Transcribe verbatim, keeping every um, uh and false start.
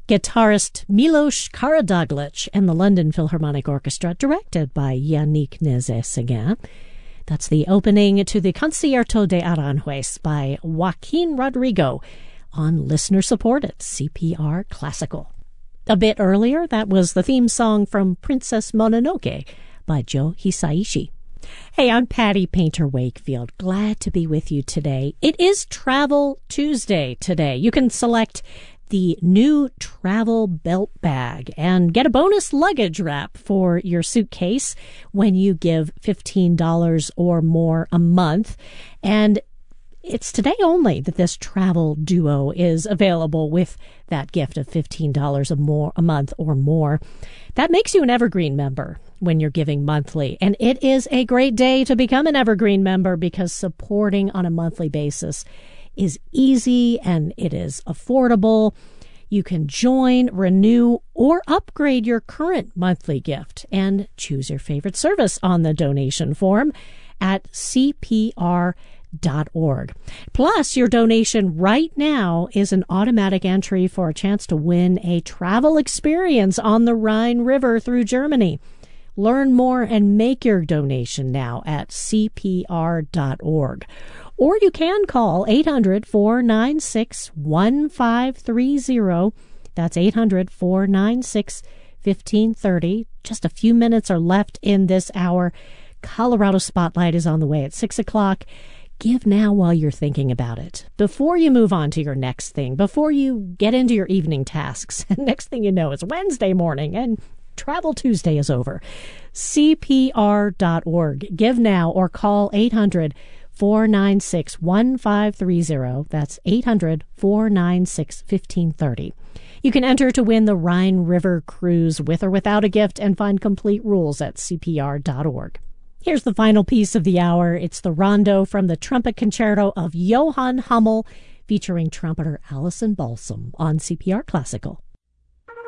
Guitarist Milos Karadzic and the London Philharmonic Orchestra, directed by Yannick Nézet-Séguin. That's the opening to the Concierto de Aranjuez by Joaquin Rodrigo on listener-supported C P R Classical. A bit earlier, that was the theme song from Princess Mononoke by Joe Hisaishi. Hey, I'm Patty Painter Wakefield. Glad to be with you today. It is Travel Tuesday today. You can select the new travel belt bag and get a bonus luggage wrap for your suitcase when you give fifteen dollars or more a month. And it's today only that this travel duo is available with that gift of fifteen dollars a more a month or more. That makes you an Evergreen member when you're giving monthly. And it is a great day to become an Evergreen member because supporting on a monthly basis is easy and it is affordable. You can join, renew, or upgrade your current monthly gift and choose your favorite service on the donation form at C P R dot org. Plus, your donation right now is an automatic entry for a chance to win a travel experience on the Rhine River through Germany. Learn more and make your donation now at C P R dot org. Or you can call eight hundred, four nine six, one five three zero. That's eight hundred, four nine six, one five three zero. Just a few minutes are left in this hour. Colorado Spotlight is on the way at six o'clock. Give now while you're thinking about it. Before you move on to your next thing, before you get into your evening tasks. And next thing you know, it's Wednesday morning and Travel Tuesday is over. C P R dot org. Give now or call eight hundred, four nine six, one five three zero. That's eight hundred, four nine six, one five three zero. You can enter to win the Rhine River cruise with or without a gift and find complete rules at C P R dot org. Here's the final piece of the hour. It's the rondo from the Trumpet Concerto of Johann Hummel featuring trumpeter Alison Balsam on C P R Classical.